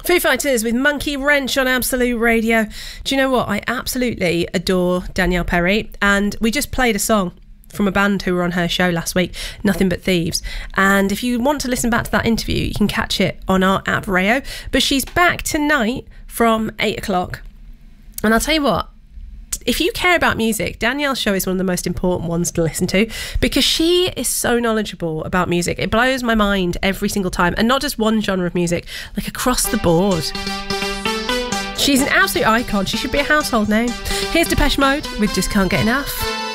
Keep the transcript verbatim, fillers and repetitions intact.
Foo Fighters with Monkey Wrench on Absolute Radio. Do you know what? I absolutely adore Danielle Perry, and we just played a song from a band who were on her show last week, Nothing But Thieves. And if you want to listen back to that interview, you can catch it on our app Rayo. But she's back tonight from eight o'clock. And I'll tell you what, if you care about music, Danielle's show is one of the most important ones to listen to, because she is so knowledgeable about music. It blows my mind every single time, and not just one genre of music, like across the board. She's an absolute icon. She should be a household name. Here's Depeche Mode with Just Can't Get Enough.